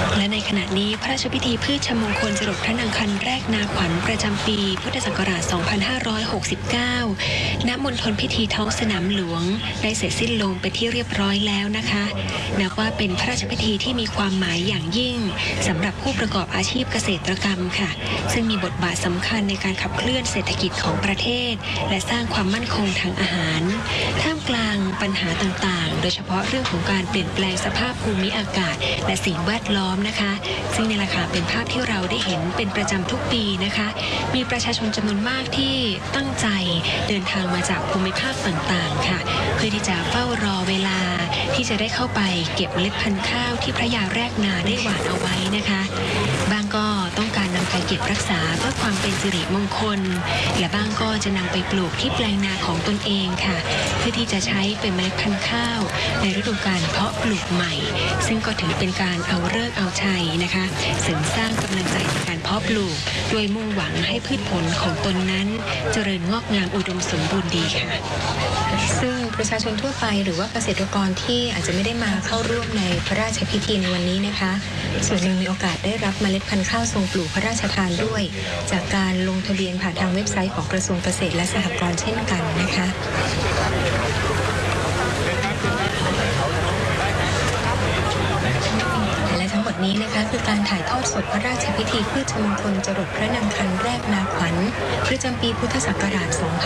และในขณะนี้พระราชพิธีพืชมงคลจรดพระนางคันแรกนาขวัญประจำปีพุทธศักราช 2569 ณ มณฑลพิธีท้องสนามหลวงได้เสร็จสิ้นลงไปที่เรียบร้อยแล้วนะคะนับว่าเป็นพระราชพิธีที่มีความหมายอย่างยิ่งสำหรับผู้ประกอบอาชีพเกษตรกรรมค่ะซึ่งมีบทบาทสำคัญในการขับเคลื่อนเศรษฐกิจของประเทศและสร้างความมั่นคงทางอาหารท่ามกลางปัญหาต่างๆโดยเฉพาะเรื่องของการเปลี่ยนแปลงสภาพภูมิอากาศและสิ่งแวดล้อมนะคะซึ่งในราคาเป็นภาพที่เราได้เห็นเป็นประจำทุกปีนะคะมีประชาชนจำนวนมากที่ตั้งใจเดินทางมาจากภูมิภาคต่างๆค่ะเพื่อที่จะเฝ้ารอเวลาที่จะได้เข้าไปเก็บเมล็ดพันธุ์ข้าวที่พระยาแรกนาได้หว่านเอาไว้นะคะบางก็ต้องการนำไปเก็บรักษาเพื่อความเป็นสิริมงคลและบางก็จะนำไปปลูกที่แปลงนาของตนเองค่ะเพื่อที่จะใช้เป็นเมล็ดพันธุ์ข้าวในฤดูกาลเพาะปลูกใหม่ซึ่งก็ถือเป็นการเอาฤกษ์เอาชัยนะคะเสริมสร้างกำลังใจในการเพาะปลูกโดยมุ่งหวังให้พืชผลของตนนั้นเจริญงอกงามอุดมสมบูรณ์ดีค่ะซึ่งประชาชนทั่วไปหรือว่าเกษตรกรที่อาจจะไม่ได้มาเข้าร่วมในพระราชพิธีในวันนี้นะคะส่วนหนึ่งมีโอกาสได้รับเมล็ดพันธุ์ข้าวทรงปลูกพระราชทานด้วยจากการลงทะเบียนผ่านทางเว็บไซต์ของกระทรวงเกษตรและสหกรณ์เช่นกันนะคะนี้นะคะคือการถ่ายทอดสดพระราชพิธีพืชมงคลจรดพระนางคันแรกนาขวัญประจำปีพุทธศักราช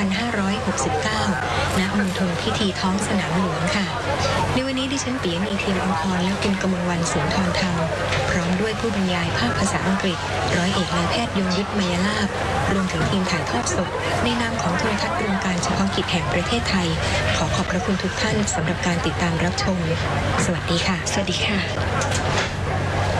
2569 ณ มณฑลพิธีท้องสนามหลวงค่ะในวันนี้ดิฉันปิยมีเทียมอมพรและคุณกมลวรรณสุนทรธรรมพร้อมด้วยผู้บรรยายภาคภาษาอังกฤษร้อยเอกนายแพทย์ยงยุทธ มยลาภรวมถึงทีมถ่ายทอดสดในนามของโทรทัศน์รวมการเฉพาะกิจแห่งประเทศไทยขอขอบพระคุณทุกท่านสำหรับการติดตามรับชมสวัสดีค่ะสวัสดีค่ะ